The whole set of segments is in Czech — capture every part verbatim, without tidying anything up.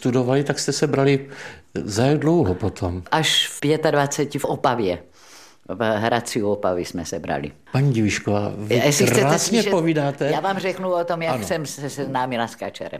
studovali, tak jste se brali za jak dlouho potom? Až v dvaceti pěti v Opavě. V Hradci u Opavy jsme se brali. Paní Divíšková, vy Jestli krásně slyšet, povídáte. Já vám řeknu o tom, jak ano. jsem se seznámila s Kačerem.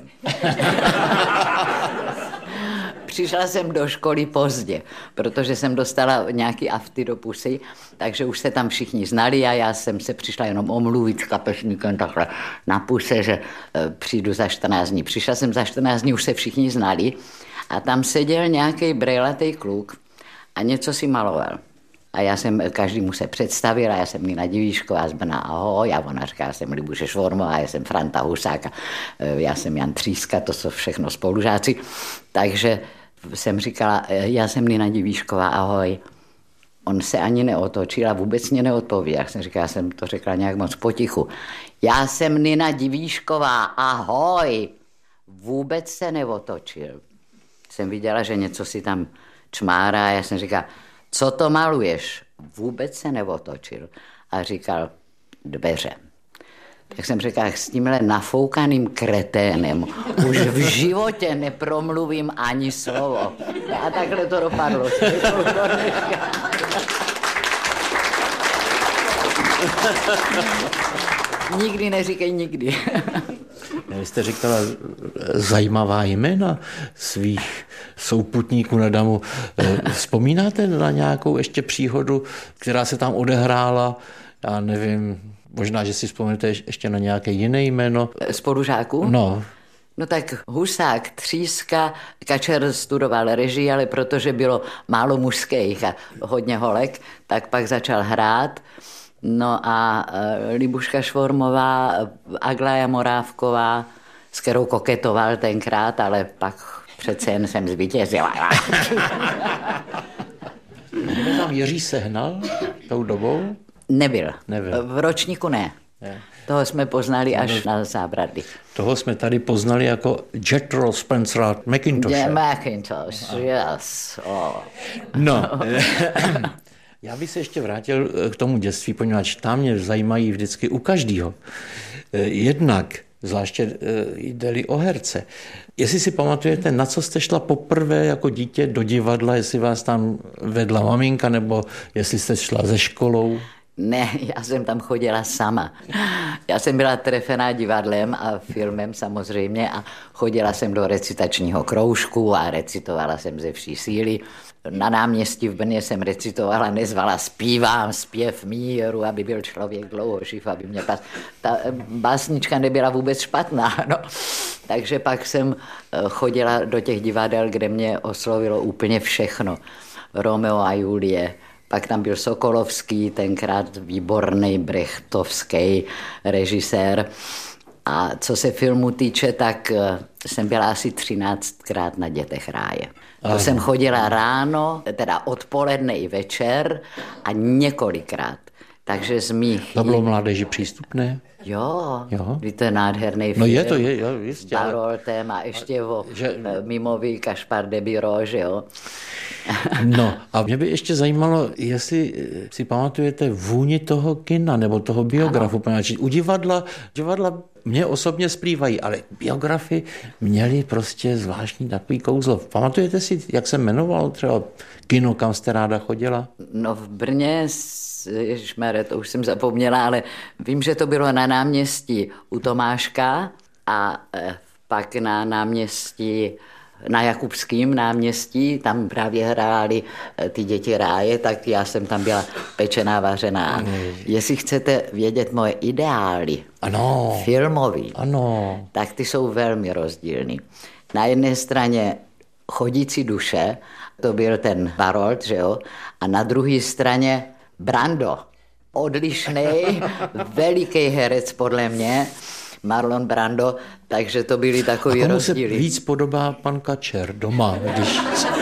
Přišla jsem do školy pozdě, protože jsem dostala nějaký afty do pusy, takže už se tam všichni znali a já jsem se přišla jenom omluvit s kapesníkem takhle na puse, že e, přijdu za čtrnáct dní. Přišla jsem za čtrnáct dní, už se všichni znali a tam seděl nějaký brejlatý kluk a něco si maloval. A já jsem, každý mu se představil a já jsem Nina Divíšková z Brna, ahoj, a ona říká, já jsem Libuše Švormová, já jsem Franta Husák a já jsem Jan Tříska, to jsou všechno spolužáci. Takže jsem říkala, já jsem Nina Divíšková, ahoj. On se ani neotočil a vůbec mě neodpověděl. Já jsem říkala, já jsem to řekla nějak moc potichu. Já jsem Nina Divíšková, ahoj. Vůbec se neotočil. Jsem viděla, že něco si tam čmárá a já jsem říkala, co to maluješ? Vůbec se neotočil. A říkal, dveře. Tak jsem řekla, s tímhle nafoukaným kreténem už v životě nepromluvím ani slovo. A takhle to dopadlo. Nikdy neříkej nikdy. Vy jste říkala zajímavá jména svých souputníků na Damu. Vzpomínáte na nějakou ještě příhodu, která se tam odehrála? Já nevím, možná, že si vzpomenete ještě na nějaké jiné jméno. Spolužáků? No. No tak Husák, Tříska, Kačer studoval režii, ale protože bylo málo mužských a hodně holek, tak pak začal hrát. No a Libuška Švormová, Aglaja Morávková, s kterou koketoval tenkrát, ale pak přece jen jsem zvítězila. Byl tam Jiří Sehnal tou dobou? Nebyl. Nebyl. V ročníku ne. ne. Toho jsme poznali až na Zábradlí. Toho jsme tady poznali jako Jethro Spencer McIntosh. Yeah, McIntosh, yes. Oh. No, já bych se ještě vrátil k tomu dětství, poněvadž tam mě zajímají vždycky u každého. Jednak, zvláště jde-li o herce. Jestli si pamatujete, na co jste šla poprvé jako dítě do divadla, jestli vás tam vedla maminka, nebo jestli jste šla ze školou? Ne, já jsem tam chodila sama. Já jsem byla trefená divadlem a filmem samozřejmě a chodila jsem do recitačního kroužku a recitovala jsem ze vší síly. Na náměstí v Brně jsem recitovala, nezvala zpívám, zpěv míru, aby byl člověk dlouhoživ, aby mě pas... Ta básnička nebyla vůbec špatná, no. Takže pak jsem chodila do těch divadel, kde mě oslovilo úplně všechno. Romeo a Julie, pak tam byl Sokolovský, tenkrát výborný brechtovský režisér. A co se filmu týče, tak jsem byla asi třináctkrát na Dětech ráje. To Aha. jsem chodila ráno, teda odpoledne i večer a několikrát. Takže z mých... To bylo mládeži přístupné? Jo, jo. to je nádherný film. No je to, je, jo, jistě. Baroltem a ještě o že... mimový Kašpar de Biro, že jo. No a mě by ještě zajímalo, jestli si pamatujete vůni toho kina nebo toho biografu. U divadla, divadla mě osobně splývají, ale biografy měly prostě zvláštní takový kouzlo. Pamatujete si, jak se jmenoval třeba kino, kam jste ráda chodila? No v Brně, ježišmarja, to už jsem zapomněla, ale vím, že to bylo na náměstí u Tomáška a pak na náměstí na Jakubském náměstí, tam právě hráli ty Děti ráje, tak já jsem tam byla pečená, vařená. Jestli chcete vědět moje ideály, ano, filmový, ano. tak ty jsou velmi rozdílný. Na jedné straně Chodící duše, to byl ten Barold, že jo, a na druhé straně Brando, odlišný, veliký herec podle mě, Marlon Brando, takže to byly takový rozdíly. rozdíly. A komu se víc podobá pan Kačer doma, když...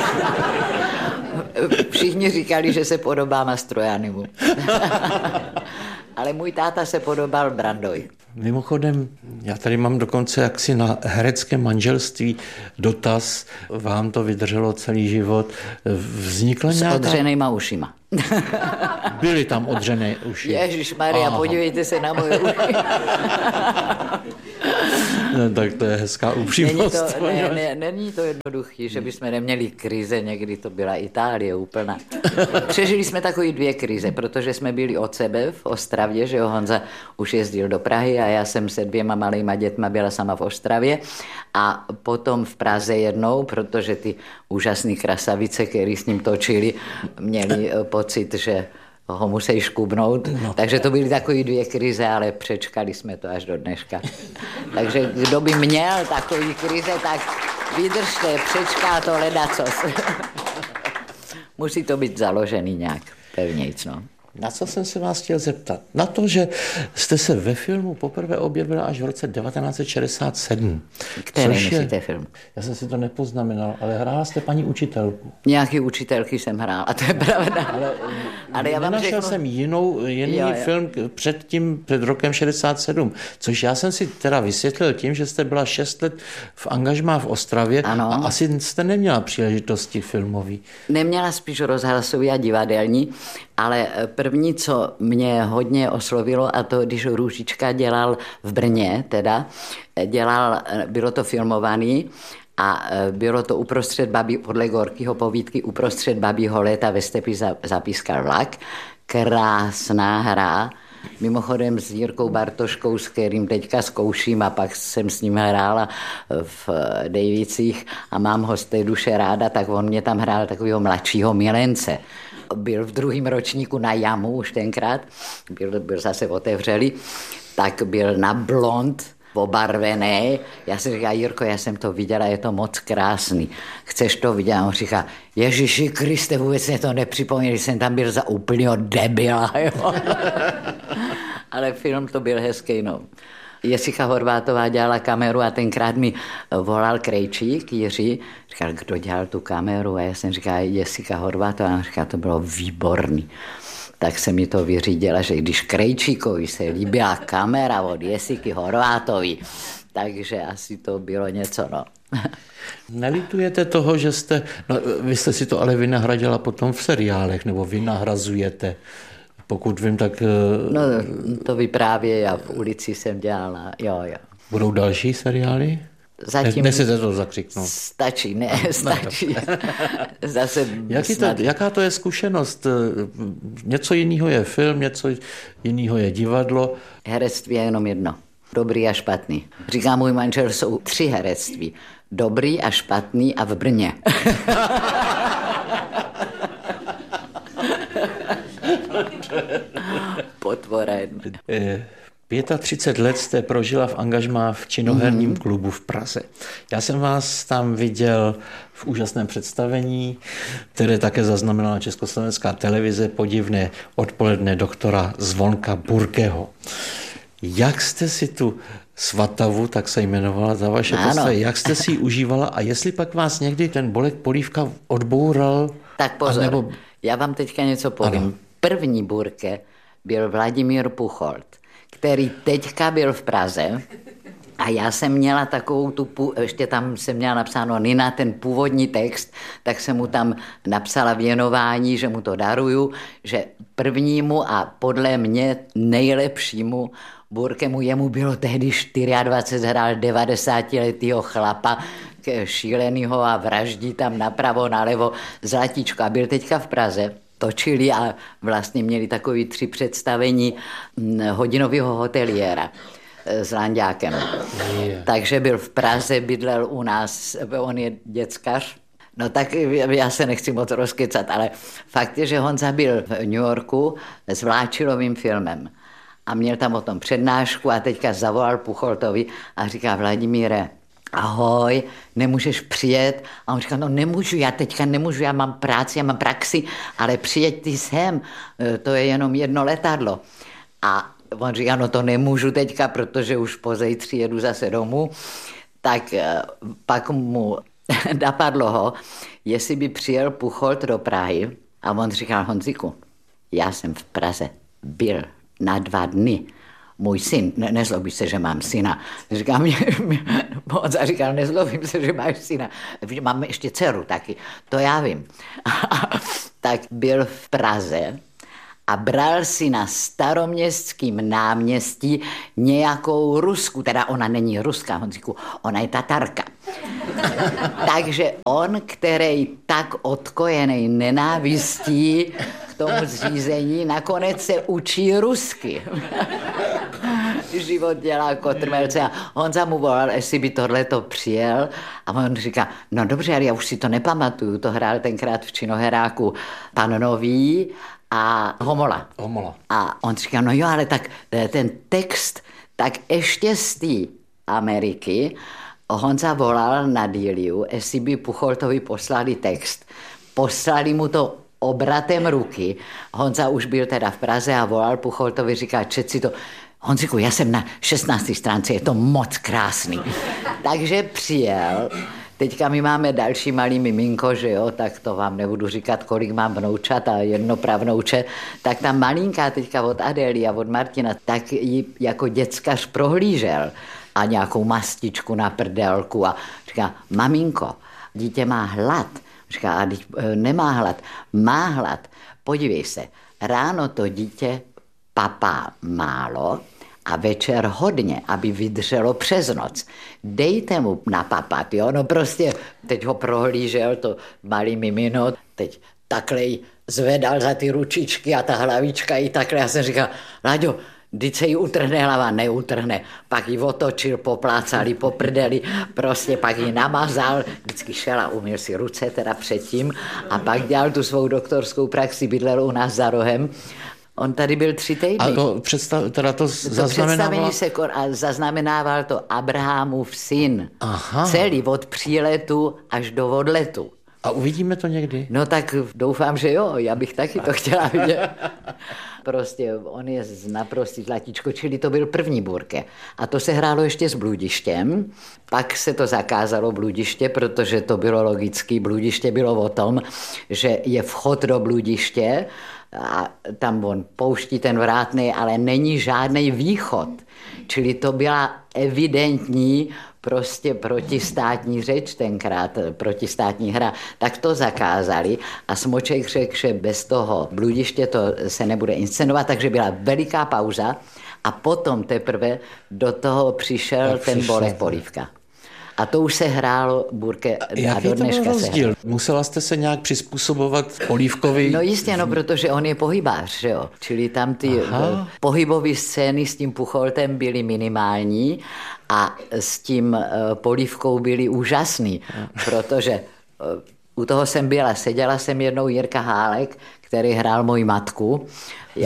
Všichni říkali, že se podobá Mastrojanimu. Ale můj táta se podobal Brandovi. Mimochodem, já tady mám dokonce jaksi na herecké manželství dotaz. Vám to vydrželo celý život. Vznikla nějaká... S odřenýma ušima. Byly tam odřené uši. Ježišmarja, podívejte se na moje uši. No, tak to je hezká upřímnost. Není to, ne, ne, není to jednoduchý, že bychom neměli krize, někdy to byla Itálie úplná. Přežili jsme takové dvě krize, protože jsme byli od sebe v Ostravě, že jo, Honza už jezdil do Prahy a já jsem se dvěma malýma dětma byla sama v Ostravě a potom v Praze jednou, protože ty úžasné krasavice, které s ním točili, měli pocit, že ho musí škubnout. No. Takže to byly takové dvě krize, ale přečkali jsme to až do dneška. Takže kdo by měl takový krize, tak vydržte, přečká to ledacos. Musí to být založený nějak pevnějc, no. Na co jsem se vás chtěl zeptat? Na to, že jste se ve filmu poprvé objevila až v roce devatenáct set šedesát sedm. Který myslíte film? Já jsem si to nepoznamenal, ale hrála jste paní učitelku. Nějaký učitelky jsem hrála, to je pravda. Ale, ale já vám nenašel řeknu... jsem jinou, jiný jo, jo. film před tím, před rokem šedesát sedm, což já jsem si teda vysvětlil tím, že jste byla šest let v angažmá v Ostravě ano. A asi jste neměla příležitosti filmový. Neměla, spíš rozhlasový a divadelní, ale první, co mě hodně oslovilo, a to, když Růžička dělal v Brně, teda, dělal, bylo to filmovaný a bylo to uprostřed babí, podle Gorkyho povídky, uprostřed babího léta ve stepi zapískal vlak. Krásná hra. Mimochodem s Jirkou Bartoškou, s kterým teďka zkouším a pak jsem s ním hrála v Dejvicích a mám ho z té duše ráda, tak on mě tam hrál takového mladšího milence. Byl v druhém ročníku na jamu už tenkrát, byl, byl zase otevřelý, tak byl na blond, obarvený. Já jsem říkal, Jirko, já jsem to viděla, je to moc krásný. Chceš to vidět? A on říká, Ježiši Kriste, vůbec mě to nepřipomněl, jsem tam byl za úplného debila. Jo? Ale film to byl hezký, no. Jessica Horvátová dělala kameru a tenkrát mi volal Krejčík, Jiří, říkal, kdo dělal tu kameru? A já jsem říkal, Jessica Horvátová, a říkal, to bylo výborný. Tak se mi to vyřídila, že když Krejčíkovi se líbila kamera od Jessiky Horvátový, takže asi to bylo něco, no. Nelitujete toho, že jste, no vy jste si to ale vynahradila potom v seriálech, nebo vynahrazujete? Pokud vím, tak... No to vyprávěj, já v ulici jsem dělala, jo, jo. Budou další seriály? Zatím... Nesete to zakřiknout. Stačí, ne, stačí. Zase Jaký to, jaká to je zkušenost? Něco jiného je film, něco jiného je divadlo. Herectví je jenom jedno. Dobrý a špatný. Říká můj manžel, jsou tři herectví. Dobrý a špatný a v Brně. Potvora jedna. třicet pět let jste prožila v angažmá v činoherním klubu v Praze. Já jsem vás tam viděl v úžasném představení, které také zaznamenala Československá televize, podivné odpoledne doktora Zvonka Burkeho. Jak jste si tu Svatavu, tak se jmenovala ta vaše postava, jak jste si ji užívala a jestli pak vás někdy ten Bolek Polívka odboural? Tak pozor, anebo... já vám teďka něco povím. Ano. První Burke byl Vladimír Pucholt, který teďka byl v Praze a já jsem měla takovou tu, ještě tam jsem měla napsáno Nina, ten původní text, tak jsem mu tam napsala věnování, že mu to daruju, že prvnímu a podle mě nejlepšímu Burkemu, jemu bylo tehdy dvacet čtyři, hrál devadesátiletýho chlapa, šílenýho a vraždí tam napravo, nalevo, zlatíčko a byl teďka v Praze. Točili a vlastně měli takový tři představení hodinového hoteliéra s Lanďákem. Yeah. Takže byl v Praze, bydlel u nás, on je děckař. No tak já se nechci moc rozkecat, ale fakt je, že Honza byl v New Yorku s Vláčilovým filmem a měl tam o tom přednášku a teďka zavolal Pucholtovi a říká, Vladimíre, ahoj, nemůžeš přijet? A on říká, no nemůžu, já teďka nemůžu, já mám práci, já mám praxi, ale přijeď ty sem, to je jenom jedno letadlo. A on říká, no to nemůžu teďka, protože už pozejtří jedu zase domů. Tak pak mu napadlo ho, jestli by přijel Pucholt do Prahy a on říkal, Honziku, já jsem v Praze byl na dva dny. Můj syn, ne, nezlobí se, že mám syna. Říkám, mě, mě, Honza říkal, nezlobím se, že máš syna. Mám ještě dceru taky, to já vím. Tak byl v Praze a bral si na Staroměstském náměstí nějakou Rusku, teda ona není Ruska, Honzíku, ona je Tatarka. Takže on, který tak odkojený nenávistí k tomu zřízení, nakonec se učí rusky. Život dělá kotrmelce a Honza mu volal, jestli by tohleto přijel a on říká, no dobře, ale já už si to nepamatuju, to hrál tenkrát v činoheráku Pan Nový a Homola. Homola. A on říká, no jo, ale tak ten text, tak ještě z té Ameriky Honza volal na Díliu, jestli by Pucholtovi poslali text. Poslali mu to obratem ruky. Honza už byl teda v Praze a volal Pucholtovi, říká, čet si to. Honziku, já jsem na šestnácté stránce, je to moc krásný. Takže přijel. Teďka my máme další malý miminko, že jo, tak to vám nebudu říkat, kolik mám vnoučat a jedno pravnouče. Tak ta malinká teďka od Adély a od Martina, tak ji jako děckař prohlížel a nějakou mastičku na prdelku a říká, maminko, dítě má hlad. Říká, a nemá hlad, má hlad. Podívej se, ráno to dítě papá málo a večer hodně, aby vydrželo přes noc. Dejte mu napapat, jo, no prostě, teď ho prohlížel to malý mimino, teď takhle zvedal za ty ručičky a ta hlavička i takhle, já jsem říkal, Láďo, vždyť se jí utrhne hlava, neutrhne. Pak ji otočil, poplácali, poprdeli, prostě pak ji namazal, vždycky šel a umyl si ruce teda předtím a pak dělal tu svou doktorskou praxi, bydlel u nás za rohem. On tady byl tři týdny. A to, představ, teda to, to zaznamenával? Se, a zaznamenával to Abrahamův syn. Aha. Celý od příletu až do odletu. A uvidíme to někdy? No tak doufám, že jo, já bych taky to chtěla vidět. Prostě on je z naprostý zlatíčko, čili to byl první Burke. A to se hrálo ještě s bludištěm, pak se to zakázalo bludiště, protože to bylo logický. Bludiště bylo o tom, že je vchod do bludiště a tam on pouští ten vrátný, ale není žádný východ. Čili to byla evidentní prostě protistátní řeč tenkrát, protistátní hra, tak to zakázali a Smoček řekl, že bez toho bludiště to se nebude inscenovat, takže byla veliká pauza a potom teprve do toho přišel tak ten přišel. Bolek Polívka. A to už se hrálo Burke a do dneška se hrálo. Musela jste se nějak přizpůsobovat Polívkovi? No jistě, no, protože on je pohybář, že jo. Čili tam ty Aha. pohybové scény s tím Pucholtem byly minimální a s tím Polívkou byly úžasný, protože u toho jsem byla, seděla jsem jednou Jirka Hálek, který hrál moji matku. Já,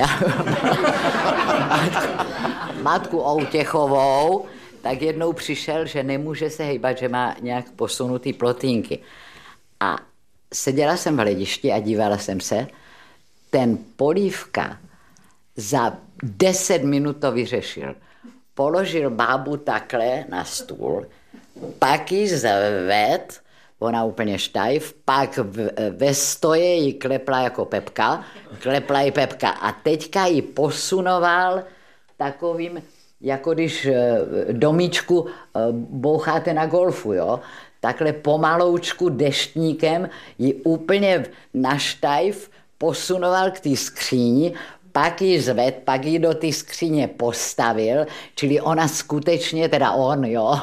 matku, matku Outěchovou, tak jednou přišel, že nemůže se hejbat, že má nějak posunutý plotínky. A seděla jsem v hledišti a dívala jsem se, ten Polívka za deset minut to vyřešil. Položil bábu takhle na stůl, pak ji zved, ona úplně štajv, pak v, ve stoje ji klepla jako Pepka, klepla ji Pepka a teďka ji posunoval takovým, jako když domíčku boucháte na golfu, jo? Takhle pomaloučku deštníkem ji úplně na štajv posunoval k té skříni, pak ji zved, pak ji do té skříně postavil, čili ona skutečně, teda on, jo,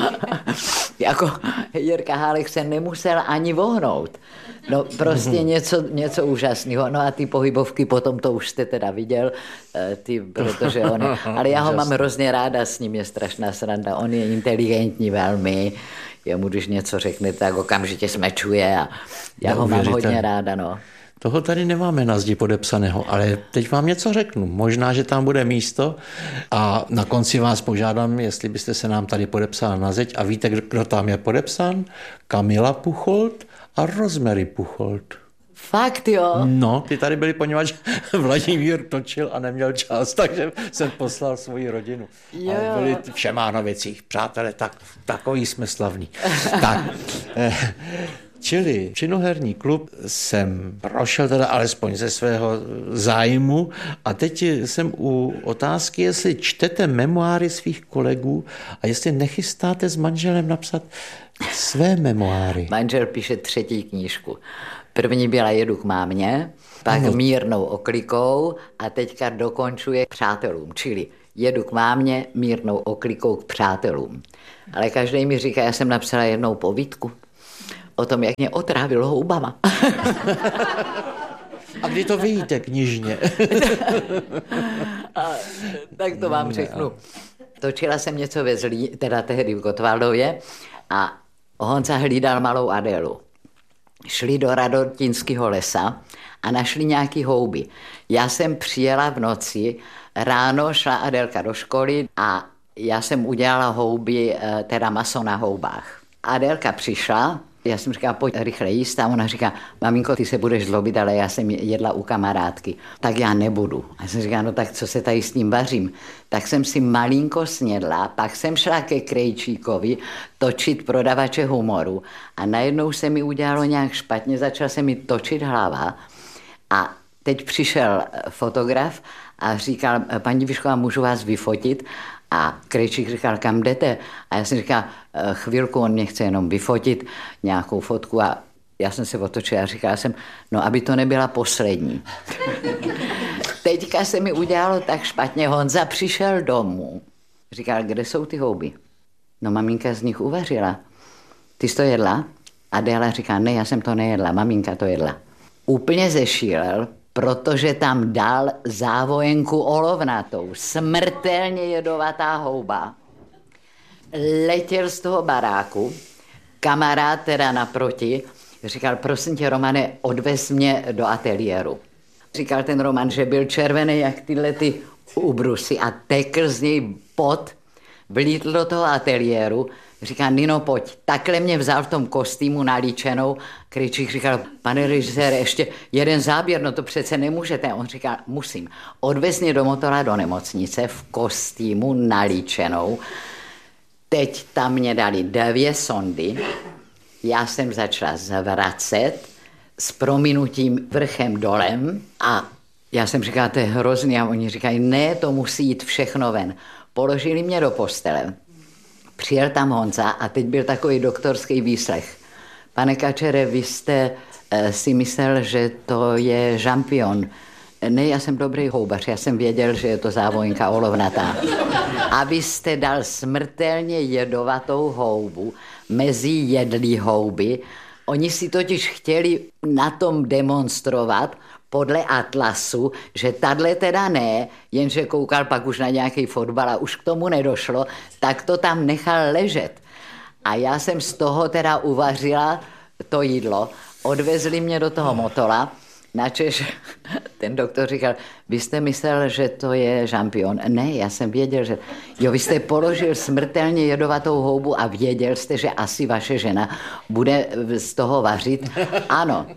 jako Jirka Hálek se nemusel ani vohnout. No prostě něco, něco úžasného. No a ty pohybovky, potom to už jste teda viděl, ty, protože on je, ale já ho mám hrozně ráda, s ním je strašná sranda, on je inteligentní velmi, jemu když něco řekne, tak okamžitě smečuje a já ho mám hodně ráda, no. Toho tady nemáme na zdi podepsaného, ale teď vám něco řeknu. Možná, že tam bude místo a na konci vás požádám, jestli byste se nám tady podepsal na zeď a víte, kdo tam je podepsán? Kamila Pucholt a Rosemary Pucholt. Fakt jo? No, ty tady byli, poněvadž Vladimír točil a neměl čas, takže jsem poslal svoji rodinu. Jo. A byli v Šemánovicích, přátelé, tak, takový jsme slavní. Tak, eh, čili činoherní klub jsem prošel teda alespoň ze svého zájmu a teď jsem u otázky, jestli čtete memoáry svých kolegů a jestli nechystáte s manželem napsat Své memoáry. Manžel píše třetí knížku. První byla Jedu k mámě, pak no. Mírnou oklikou a teďka dokončuje Přátelům, čili Jedu k mámě, mírnou oklikou k přátelům. Ale každý mi říká, já jsem napsala jednou povídku o tom, jak mě otrávil houbama. A kdy to vyjíte knižně? A, tak to vám řeknu. Točila jsem něco ve Zlí, teda tehdy v Gottwaldově a Honza hlídal malou Adélu. Šli do Radotínského lesa a našli nějaký houby. Já jsem přijela v noci, ráno šla Adélka do školy a já jsem udělala houby, teda maso na houbách. Adélka přišla, já jsem říkala, pojď rychle jíst a ona říká, maminko, ty se budeš zlobit, ale já jsem jedla u kamarádky. Tak já nebudu. A já jsem říkala, no tak co se tady s tím vařím? Tak jsem si malinko snědla, pak jsem šla ke Krejčíkovi točit prodavače humoru a najednou se mi udělalo nějak špatně, začala se mi točit hlava a teď přišel fotograf a říkal, paní Divišková, můžu vás vyfotit? A Krejčík říkal, kam jdete? A já jsem říkal, chvilku, on mě chce jenom vyfotit nějakou fotku a já jsem se otočila a říkala jsem, no aby to nebyla poslední. Teďka se mi udělalo tak špatně, Honza přišel domů. Říkal, kde jsou ty houby? No maminka z nich uvařila. Ty jsi to jedla? Adéla říká, ne, já jsem to nejedla, maminka to jedla. Úplně zešílel, protože tam dal závojenku olovnatou, smrtelně jedovatá houba. Letěl z toho baráku, kamarád teda naproti, říkal, prosím tě, Romane, odvez mě do ateliéru. Říkal ten Roman, že byl červený jak tyhle ty ubrusy a tekl z něj pot, vlítl do toho ateliéru, říká, Nino, pojď. Takhle mě vzal v tom kostýmu nalíčenou. Krejčík říkal, pane režisére, ještě jeden záběr, no to přece nemůžete. On říkal, musím. Odvez mě do Motola do nemocnice v kostýmu nalíčenou. Teď tam mě dali dvě sondy. Já jsem začala zvracet s prominutím vrchem dolem a já jsem říkala, to je hrozný a oni říkají, ne, to musí jít všechno ven. Položili mě do postele. Přijel tam Honza a teď byl takový doktorský výslech. Pane Kačere, vy jste e, si myslel, že to je žampion. Ne, já jsem dobrý houbař, já jsem věděl, že je to závojenka olovnatá. A vy jste dal smrtelně jedovatou houbu mezi jedlí houby. Oni si totiž chtěli na tom demonstrovat podle atlasu, že tadle teda ne, jenže koukal pak už na nějaký fotbal a už k tomu nedošlo, tak to tam nechal ležet. A já jsem z toho teda uvařila to jídlo, odvezli mě do toho Motola, načež ten doktor říkal, vy jste myslel, že to je žampion. Ne, já jsem věděl, že... Jo, vy jste položil smrtelně jedovatou houbu a věděl jste, že asi vaše žena bude z toho vařit. Ano.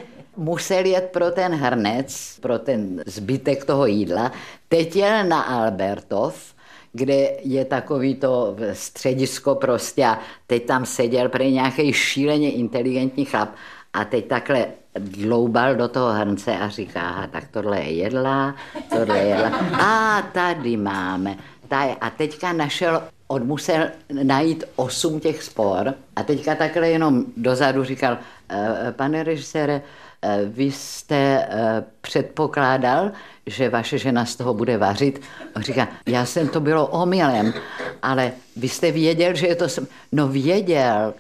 Musel jet pro ten hrnec, pro ten zbytek toho jídla. Teď jel na Albertov, kde je takový to středisko prostě a teď tam seděl prý nějaký šíleně inteligentní chlap a teď takhle dloubal do toho hrnce a říká, aha, tak tohle je jedla, tohle je jedla. A tady máme. A teďka našel, on musel najít osm těch spor a teďka takhle jenom dozadu říkal, pane režisére, vy jste předpokládal, že vaše žena z toho bude vařit. On říká, já jsem to bylo omylem, ale vy jste věděl, že je to... No věděl.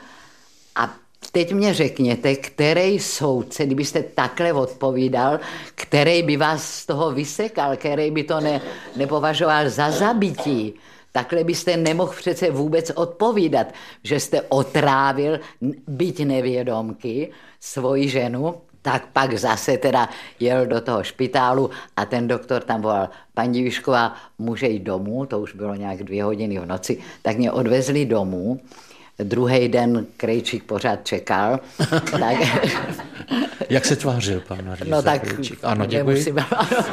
A teď mě řekněte, který soudce, kdybyste takhle odpovídal, který by vás z toho vysekal, který by to ne, nepovažoval za zabití. Takhle byste nemohl přece vůbec odpovídat, že jste otrávil, byť nevědomky, svoji ženu. Tak pak zase teda jel do toho špitálu a ten doktor tam volal, paní Divišková, může jít domů, to už bylo nějak dvě hodiny v noci, tak mě odvezli domů. Druhý den Krejčík pořád čekal. Tak... Jak se tvářil pan Marie? No tak Krejčík? Ano, děkuji. Nemusím, ano.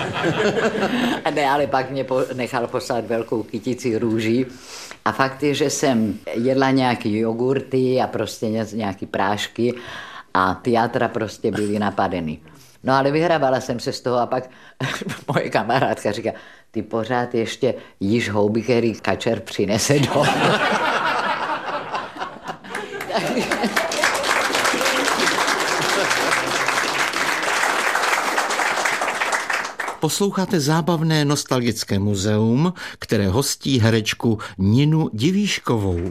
Ne, ale pak mě po, nechal poslat velkou kytici růží. A fakt je, že jsem jedla nějaký jogurty a prostě nějaký prášky a ty játra prostě byly napadeny. No ale vyhrávala jsem se z toho a pak moje kamarádka říká, ty pořád ještě jíš houby, který Kačer přinese domů. Posloucháte zábavné nostalgické muzeum, které hostí herečku Ninu Divíškovou.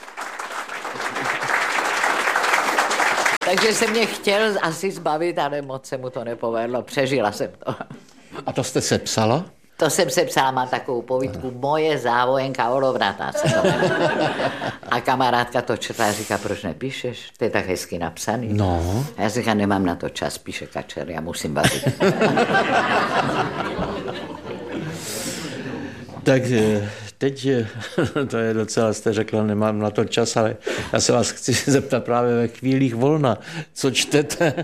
Takže se mě chtěl asi zbavit, ale moc se mu to nepovedlo. Přežila jsem to. A to jste se psala? To jsem se psala, mám takovou povídku Moje závojenka Olovnatá se to jmenuje. A kamarádka to četla a říká, proč nepíšeš? To je tak hezky napsaný. No. A já říkám, nemám na to čas, píše Kačer, já musím bavit. Tak teď, to je docela, jste řekla, nemám na to čas, ale já se vás chci zeptat právě ve chvílích volna, co čtete?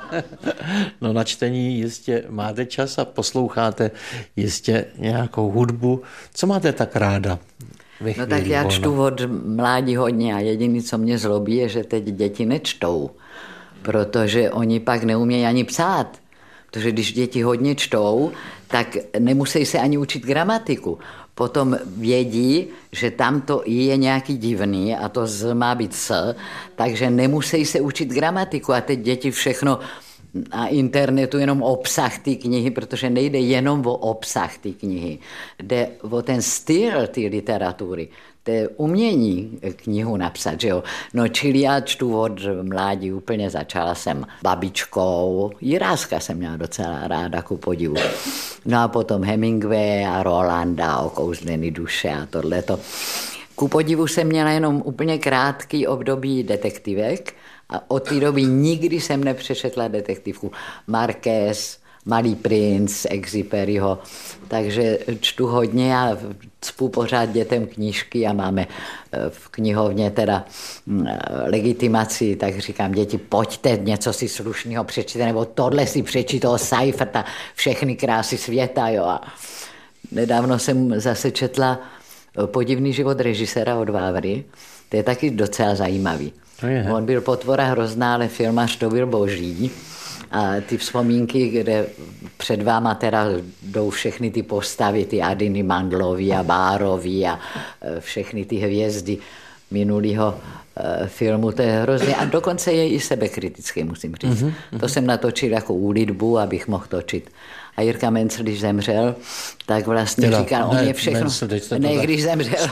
No na čtení jistě máte čas a posloucháte jistě nějakou hudbu. Co máte tak ráda? No tak já volna? Čtu od mládí hodně a jediné, co mě zlobí, je, že teď děti nečtou, protože oni pak neumějí ani psát. Protože když děti hodně čtou, tak nemusí se ani učit gramatiku. Potom vědí, že tam to je nějaký divný a to z má být s, takže nemusí se učit gramatiku. A teď děti všechno na internetu jenom obsah té knihy, protože nejde jenom o obsah té knihy. Jde o ten styl té literatury. To je umění knihu napsat, že jo. No čili já čtu od mládí, úplně začala jsem babičkou, Jiráska jsem měla docela ráda, ku podivu. No a potom Hemingway a Rolanda, Okouzlený duše a tohleto. Ku podivu jsem měla jenom úplně krátký období detektivek a od té doby nikdy jsem nepřečetla detektivku. Marquez, Malý princ, Exuperyho, takže čtu hodně a cpu pořád dětem knížky a máme v knihovně teda legitimaci, tak říkám, děti, pojďte, něco si slušného přečtěte, nebo tohle si přečí toho Seiferta, všechny krásy světa, jo. A nedávno jsem zase četla Podivný život režiséra od Vávry, to je taky docela zajímavý. On byl potvora hrozná, ale filmař to byl boží. A ty vzpomínky, kde před váma teda jdou všechny ty postavy, ty Adiny Mandlový a Bárový a všechny ty hvězdy minulého filmu, to je hrozně. A dokonce je i sebekritický, musím říct. Mm-hmm. To jsem natočil jako úlitbu, abych mohl točit. A Jirka Mencl, když zemřel, tak vlastně teda, říkal, on je všechno... Mencl, ne, když zemřel.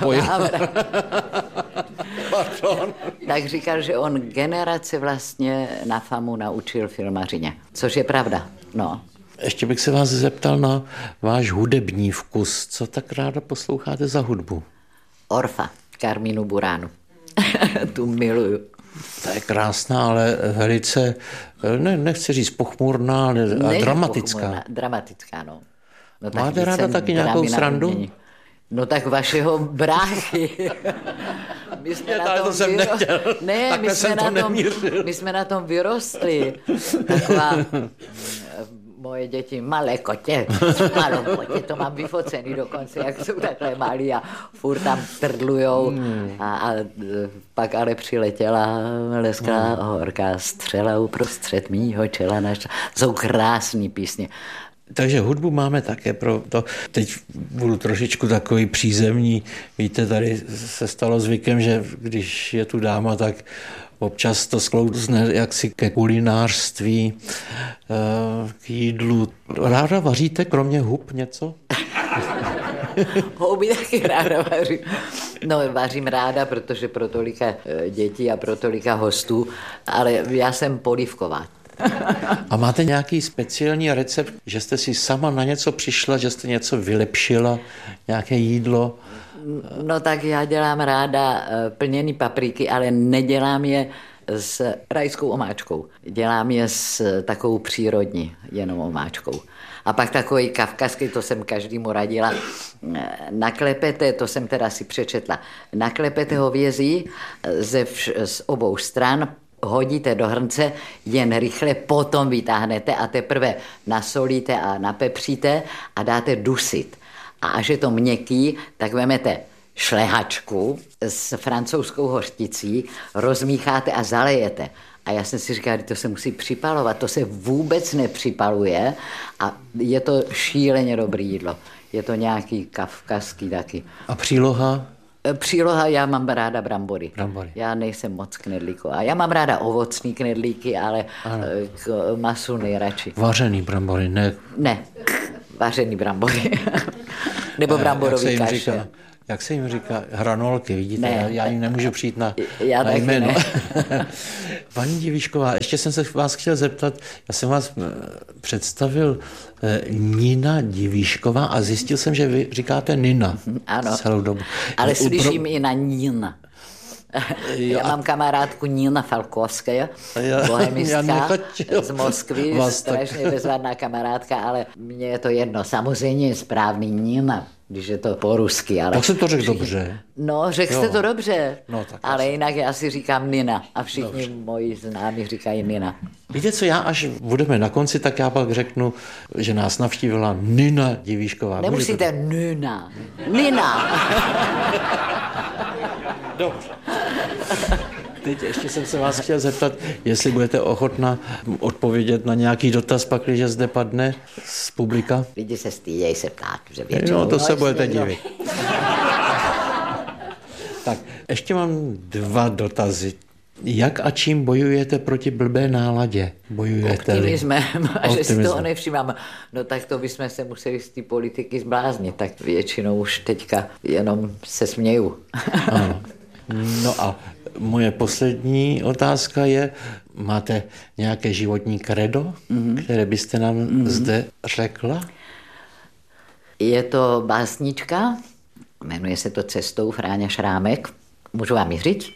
Tak říkal, že on generace vlastně na famu naučil filmařině, což je pravda, no. Ještě bych se vás zeptal na váš hudební vkus. Co tak ráda posloucháte za hudbu? Orfa, Carminu Buranu. Tu miluju. To je krásná, ale velice, ne, nechci říct pochmurná, ale ne, dramatická. Pochmurná, dramatická, no. No máte ráda taky nějakou srandu? No tak vašeho bráchy. My jsme, na tom, to vyro... ne, my, jsme na tom... my jsme na tom vyrostli. Taková moje děti, malé kotě, malou kotě, to mám vyfocený dokonce, jak jsou takhle malí a furt tam trdlujou. A, a pak ale přiletěla lesklá horká střela uprostřed mýho čela. Naš... Jsou krásný písně. Takže hudbu máme také pro to. Teď budu trošičku takový přízemní. Víte, tady se stalo zvykem, že když je tu dáma, tak občas to sklouzne jaksi ke kulinářství, k jídlu. Ráda vaříte kromě hub něco? Houby taky ráda vařím. No, vařím ráda, protože pro tolika dětí a pro tolika hostů, ale já jsem polívková. A máte nějaký speciální recept, že jste si sama na něco přišla, že jste něco vylepšila, nějaké jídlo? No tak já dělám ráda plněný papriky, ale nedělám je s rajskou omáčkou. Dělám je s takovou přírodní, jenom omáčkou. A pak takový kavkazský, to jsem každému radila, naklepete, to jsem teda si přečetla, naklepete hovězí ze vš- z obou stran, hodíte do hrnce, jen rychle potom vytáhnete a teprve nasolíte a napepříte a dáte dusit. A až je to měkký, tak vemete šlehačku s francouzskou hořticí, rozmícháte a zalejete. A já jsem si říkal, že to se musí připalovat, to se vůbec nepřipaluje a je to šíleně dobré jídlo. Je to nějaký kavkazský taky. A příloha? Příloha, já mám ráda brambory. Brambory. Já nejsem moc knedlíková. Já mám ráda ovocný knedlíky, ale ano. K masu nejradši. Vařený brambory, ne? Ne. Vařený brambory. Nebo bramborový jak kaše. Říká, jak se jim říká? Hranolky, vidíte? Ne. Já, já jim nemůžu přijít na, já na jméno. Ne. Paní Divíšková, ještě jsem se vás chtěl zeptat, já jsem vás představil eh, Nina Divíšková a zjistil jsem, že vy říkáte Nina ano, celou dobu. ale Upro... slyším i na Nina. Já mám kamarádku Nina Falkovská, bohemistka z Moskvy, strašně bezvadná kamarádka, ale mně je to jedno. Samozřejmě je správný Nina, když je to po rusky. Ale tak jsem to řekl dobře. No, řekl jste to dobře, no, tak ale asi. Jinak já si říkám Nina a všichni dobře. Moji známí říkají Nina. Víte co, já až budeme na konci, tak já pak řeknu, že nás navštívila Nina Divíšková. Nemusíte Nina. Nina. Dobře. Teď ještě jsem se vás chtěl zeptat, jestli budete ochotna odpovědět na nějaký dotaz, pakliže zde padne z publika. Lidi se stydějí se ptát, že většinou. No, to se budete divit. Tak, ještě mám dva dotazy. Jak a čím bojujete proti blbé náladě? Bojujete optimismem, a že si toho nevšímám. No tak to bychom se museli z té politiky zbláznit, tak většinou už teďka jenom se směju. Ano. No a moje poslední otázka je, máte nějaké životní kredo, mm-hmm. které byste nám mm-hmm. zde řekla? Je to básnička, jmenuje se to Cestou Fráňa Šrámek. Můžu vám ji říct?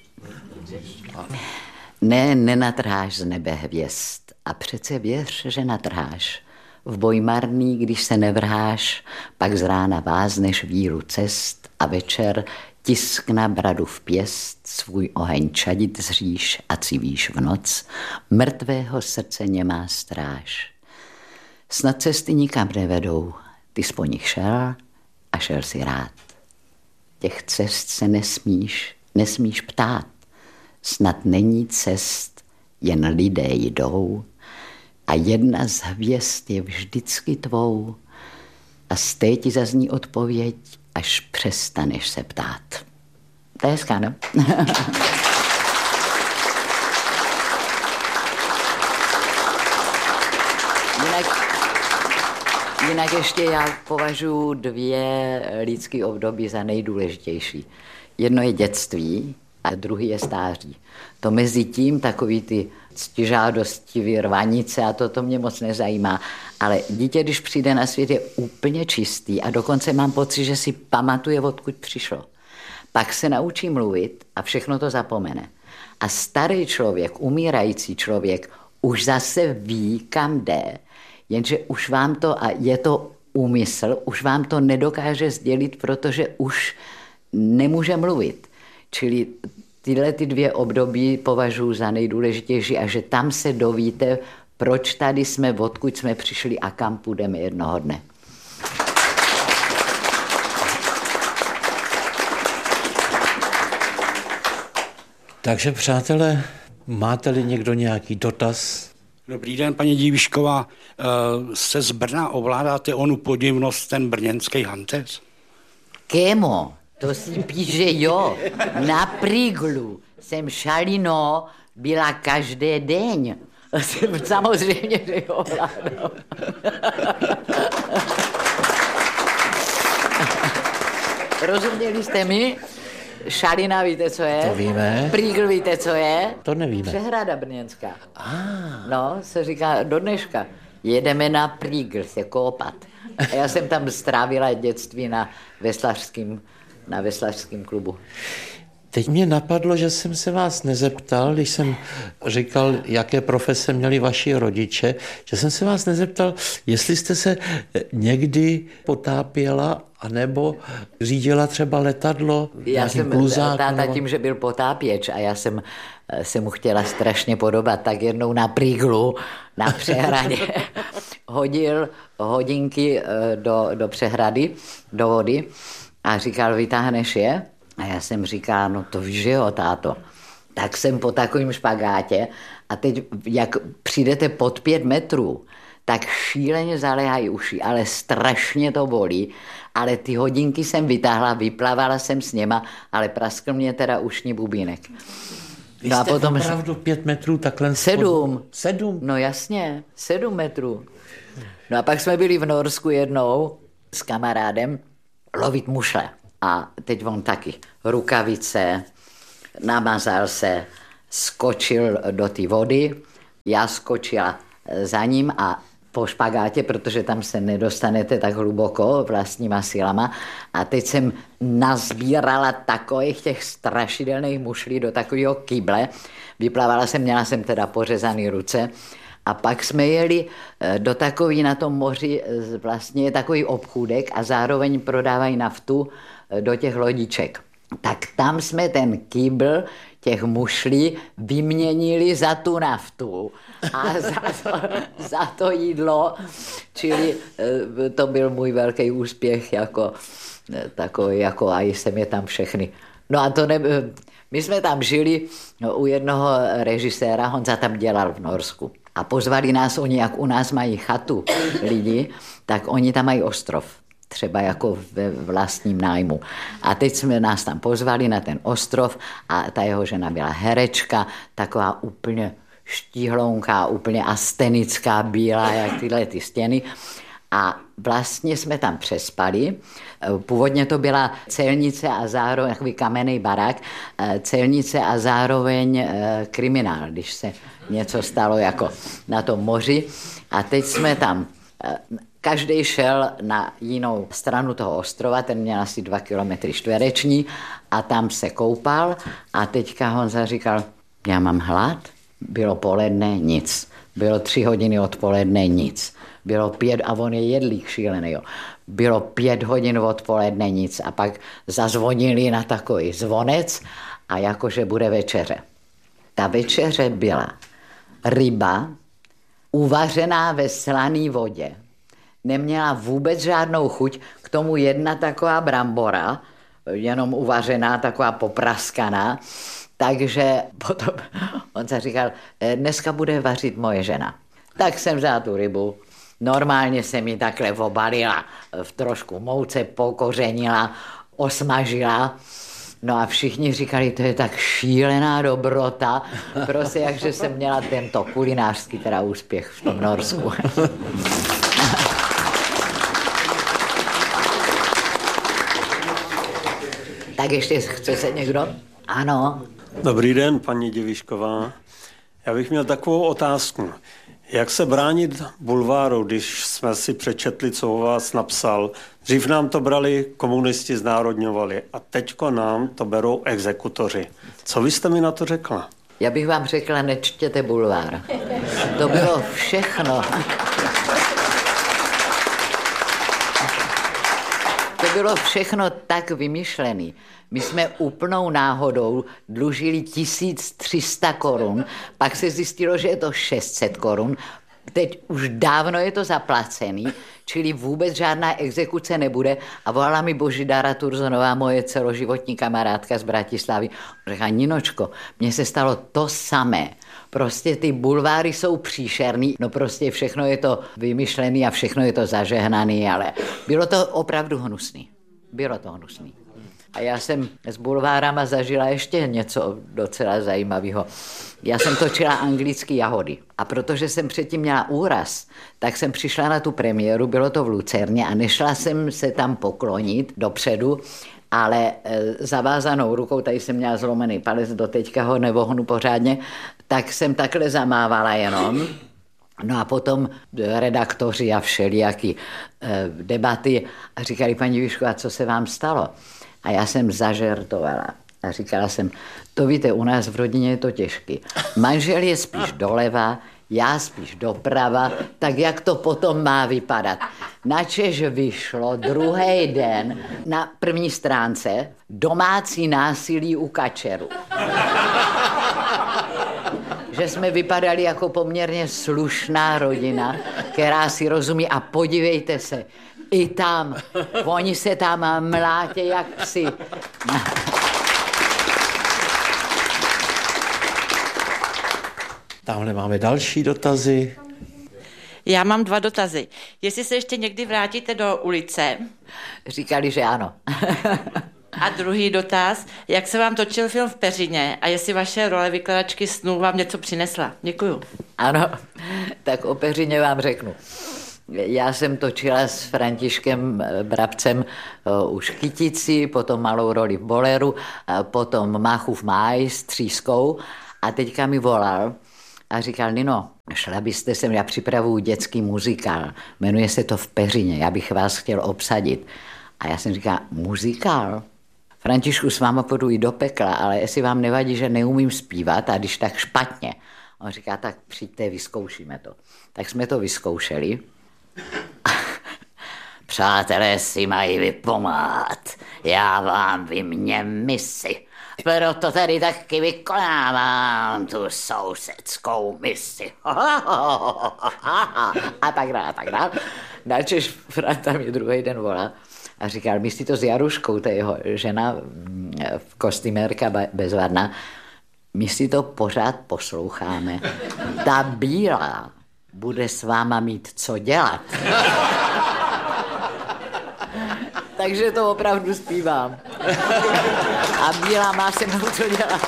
Ne, nenatrháš z nebe hvězd a přece věř, že natrháš. V boj marný, když se nevrháš, pak z rána vázneš víru cest a večer tisk na bradu v pěst, svůj oheň čadit zříš a civíš v noc, mrtvého srdce nemá stráž. Snad cesty nikam nevedou, ty jsi po nich šel a šel si rád. Těch cest se nesmíš, nesmíš ptát, snad není cest, jen lidé jdou a jedna z hvězd je vždycky tvou a z té ti zazní odpověď, až přestaneš se ptát. To je hezká, no? jinak, jinak ještě já považuji dvě lidské období za nejdůležitější. Jedno je dětství a druhý je stáří. To mezi tím takový ty ctižádostivý rvanice a to, to mě moc nezajímá. Ale dítě, když přijde na svět, je úplně čistý a dokonce mám pocit, že si pamatuje, odkud přišlo. Pak se naučí mluvit a všechno to zapomene. A starý člověk, umírající člověk, už zase ví, kam jde, jenže už vám to, a je to úmysl, už vám to nedokáže sdělit, protože už nemůže mluvit. Čili tyhle ty dvě období považuji za nejdůležitější a že tam se dovíte, proč tady jsme, odkud jsme přišli a kam půjdeme jednoho dne. Takže přátelé, máte-li někdo nějaký dotaz? Dobrý den, paní Divíšková. Se z Brna ovládáte onu podivnost, ten brněnský hantes? Kémo, to si píše jo. Na priglu jsem šalino byla každý den. Samozřejmě, že jo ovládám. Rozuměli jste mi? Šalina, víte, co je? To víme. Prýgl, víte, co je? To nevíme. Přehrada brněnská. Ah. No, se říká do dneška. Jedeme na Prýgl se koupat. A já jsem tam strávila dětství na veslařském, na veslařském klubu. Teď mě napadlo, že jsem se vás nezeptal, když jsem říkal, jaké profese měli vaši rodiče, že jsem se vás nezeptal, jestli jste se někdy potápěla, anebo řídila třeba letadlo. Já jsem, kluzák, táta nebo... tím, že byl potápěč a já jsem se mu chtěla strašně podobat, tak jednou na Prýglu, na přehradě, hodil hodinky do, do přehrady, do vody a říkal, vytáhneš je? A já jsem říkala, no to víš, že jo, táto. Tak jsem po takovém špagátě a teď, jak přijdete pod pět metrů, tak šíleně zaléhají uši, ale strašně to bolí. Ale ty hodinky jsem vytáhla, vyplavala jsem s něma, ale praskl mě teda ušní bubínek. Vy no jste a potom opravdu pět metrů takhle... Sedm. Sedm? No jasně, sedm metrů. No a pak jsme byli v Norsku jednou s kamarádem lovit mušle. A teď on taky rukavice, namazal se, skočil do té vody, já skočila za ním a po špagátě, protože tam se nedostanete tak hluboko vlastníma silama. A teď jsem nazbírala takových těch strašidelných mušlí do takového kyble. Vyplavala jsem, měla jsem teda pořezaný ruce. A pak jsme jeli do takový na tom moři, vlastně je takový obchůdek a zároveň prodávají naftu do těch lodiček. Tak tam jsme ten kýbl těch mušlí vyměnili za tu naftu a za to, za to jídlo, čili to byl můj velký úspěch, jako takový, jako a jsem je tam všechny. No a to ne, my jsme tam žili u jednoho režiséra, Honza tam dělal v Norsku. A pozvali nás oni, jak u nás mají chatu lidi, tak oni tam mají ostrov. Třeba jako ve vlastním nájmu. A teď jsme nás tam pozvali na ten ostrov a ta jeho žena byla herečka, taková úplně štíhlounká, úplně astenická, bílá, jak tyhle ty stěny. A vlastně jsme tam přespali. Původně to byla celnice a zároveň takový kamenný barák, celnice a zároveň kriminál, když se něco stalo jako na tom moři. A teď jsme tam, každý šel na jinou stranu toho ostrova, ten měl asi dva kilometry čtvereční a tam se koupal a teďka Honza říkal, já mám hlad, bylo poledne, nic. Bylo tři hodiny odpoledne, nic. Bylo pět, a on je jedlík šílený, jo. Bylo pět hodin odpoledne, nic. A pak zazvonili na takový zvonec a jakože bude večeře. Ta večeře byla ryba uvařená ve slané vodě. Neměla vůbec žádnou chuť, k tomu jedna taková brambora, jenom uvařená, taková popraskaná. Takže potom on se říkal, dneska bude vařit moje žena. Tak jsem vzala tu rybu, normálně jsem ji takhle obalila, v trošku mouce pokořenila, osmažila. No a všichni říkali, to je tak šílená dobrota, prostě jakže jsem měla tento kulinářský teda úspěch v tom Norsku. Tak ještě chce se někdo? Ano. Dobrý den, paní Děvíšková. Já bych měl takovou otázku. Jak se bránit bulváru, když jsme si přečetli, co o vás napsal? Dřív nám to brali komunisti, znárodňovali a teďko nám to berou exekutoři. Co vy jste mi na to řekla? Já bych vám řekla, nečtěte bulvár. To bylo všechno. To bylo všechno tak vymyšlené. My jsme úplnou náhodou dlužili tisíc tři sta korun, pak se zjistilo, že je to šest set korun, teď už dávno je to zaplacený, čili vůbec žádná exekuce nebude a volala mi Božidara Turzonová, moje celoživotní kamarádka z Bratislavy. Řekla, Ninočko, mně se stalo to samé. Prostě ty bulváry jsou příšerný, no prostě všechno je to vymyšlený a všechno je to zažehnaný, ale bylo to opravdu hnusný. Bylo to hnusný. A já jsem s bulvárama zažila ještě něco docela zajímavého. Já jsem točila anglické Jahody. A protože jsem předtím měla úraz, tak jsem přišla na tu premiéru, bylo to v Lucerně a nešla jsem se tam poklonit dopředu, ale e, zavázanou rukou, tady jsem měla zlomený palec, do teďka ho nevohnu pořádně, tak jsem takhle zamávala jenom. No a potom redaktoři a všelijaký e, debaty a říkali, paní Výšková, co se vám stalo? A já jsem zažertovala a říkala jsem, to víte, u nás v rodině je to těžký. Manžel je spíš doleva, já spíš doprava, tak jak to potom má vypadat? Načež vyšlo druhý den na první stránce domácí násilí u kačeru. Že jsme vypadali jako poměrně slušná rodina, která si rozumí a podívejte se, i tam, oni se tam mlátě jak psi. Tamhle máme další dotazy. Já mám dva dotazy. Jestli se ještě někdy vrátíte do ulice? Říkali, že ano. A druhý dotaz, jak se vám točil film v Peřině a jestli vaše role vykladačky snů vám něco přinesla? Děkuju. Ano, tak o Peřině vám řeknu. Já jsem točila s Františkem Brabcem už Kytici, potom malou roli v Boleru, potom Máchův máj s Třískou a teďka mi volal a říkal, Nino, šla byste sem, já připravuju dětský muzikál, jmenuje se to V Peřině, já bych vás chtěl obsadit. A já jsem říkal, muzikál? Františku, s váma půjdu i do pekla, ale jestli vám nevadí, že neumím zpívat a když tak špatně. On říká, tak přijďte, vyzkoušíme to. Tak jsme to vyzkoušeli. Přátelé si mají vypomáhat, já vám vyměním misi. Proto tady taky vykonávám tu sousedskou misi. A tak dále, a tak dále. Načež Franta mi druhý den volá a říkal, myslí to s Jaruškou, to je jeho žena, kostýmérka bezvadná, my si to pořád posloucháme. Ta bílá bude s váma mít co dělat. Takže to opravdu zpívám. A bílá má se mnou co dělat.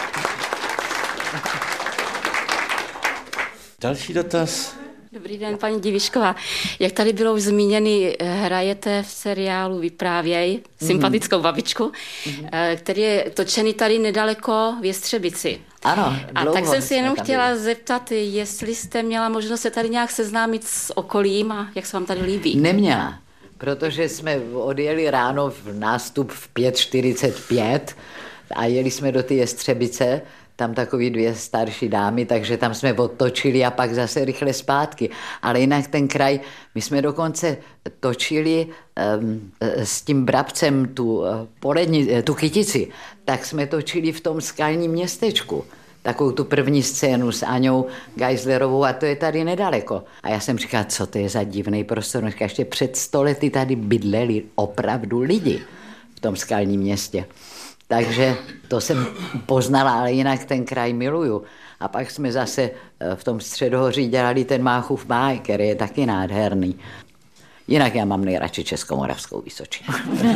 Další dotaz. Dobrý den, paní Divíšková. Jak tady bylo už zmíněny, hrajete v seriálu Vyprávěj sympatickou babičku, mm. který je točený tady nedaleko v Jestřebici. Ano, a tak jsem si jenom chtěla byli. zeptat, jestli jste měla možnost se tady nějak seznámit s okolím a jak se vám tady líbí. Neměla, protože jsme odjeli ráno v nástup v pět čtyřicet pět a jeli jsme do ty Jestřebice, tam takový dvě starší dámy, takže tam jsme odtočili a pak zase rychle zpátky. Ale jinak ten kraj, my jsme dokonce točili um, s tím Brabcem tu, uh, poledni, tu Kytici, tak jsme točili v tom skalním městečku. Takovou tu první scénu s Aňou Geislerovou a to je tady nedaleko. A já jsem říkala, co to je za divný prostor. No, ještě před sto lety tady bydleli opravdu lidi v tom skalním městě. Takže to jsem poznala, ale jinak ten kraj miluju. A pak jsme zase v tom Středohoří dělali ten Máchův máj, který je taky nádherný. Jinak já mám nejradši Českomoravskou Vysočinu.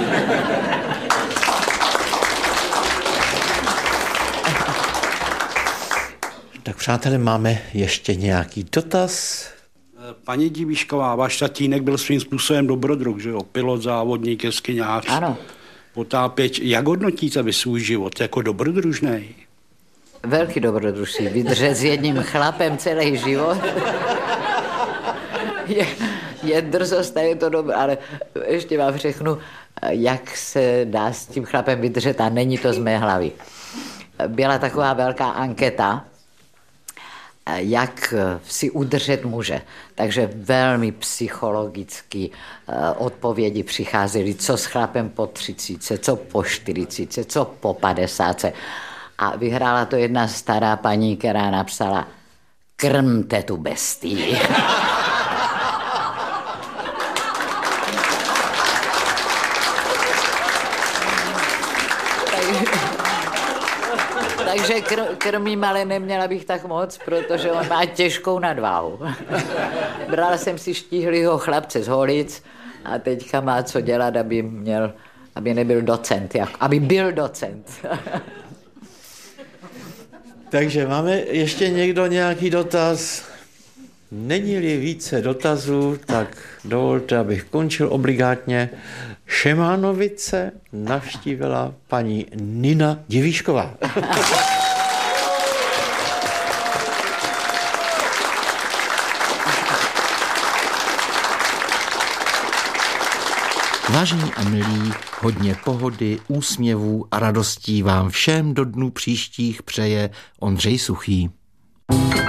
Tak přátelé, máme ještě nějaký dotaz? Paní Divíšková, váš tatínek byl svým způsobem dobrodruh, že jo? Pilot, závodník, jeskyňář. Ano. Potápěč. Jak hodnotíte vy svůj život jako dobrodružnej? Velký dobrodružství. Vydržet s jedním chlapem celý život. je, je drzost a je to dobré, ale ještě vám řeknu, jak se dá s tím chlapem vydržet a není to z mé hlavy. Byla taková velká anketa, jak si udržet muže. Takže velmi psychologicky odpovědi přicházely, co s chlapem po třicítce, co po čtyřicítce, co po padesátce. A vyhrála to jedna stará paní, která napsala, krmte tu bestii. Takže kr- krmím, ale neměla bych tak moc, protože on má těžkou nadváhu. Brala jsem si štíhlýho chlapce z Holic a teďka má co dělat, aby měl, aby nebyl docent, jak, aby byl docent. Takže máme ještě někdo nějaký dotaz? Není-li více dotazů, tak dovolte, abych končil obligátně. Šemánovice navštívila paní Nina Divíšková. Vážení a milí, hodně pohody, úsměvů a radostí vám všem do dnů příštích přeje Ondřej Suchý.